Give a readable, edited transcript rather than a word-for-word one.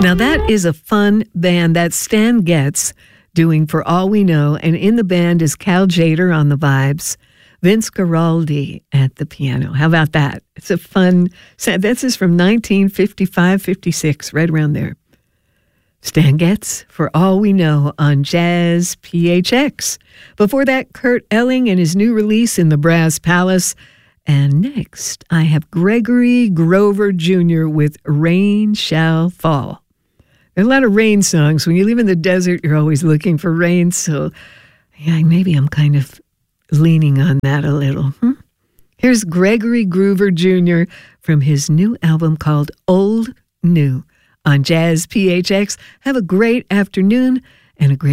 Now that is a fun band. That's Stan Getz doing For All We Know. And in the band is Cal Tjader on the vibes, Vince Guaraldi at the piano. How about that? It's a fun set. This is from 1955, 56, right around there. Stan Getz, For All We Know on Jazz PHX. Before that, Kurt Elling and his new release In the Brass Palace. And next, I have Gregory Grover Jr. with Rain Shall Fall. There are a lot of rain songs. When you live in the desert, you're always looking for rain. So yeah, maybe I'm kind of leaning on that a little. Here's Gregory Grover Jr. from his new album called Old New on Jazz PHX. Have a great afternoon and a great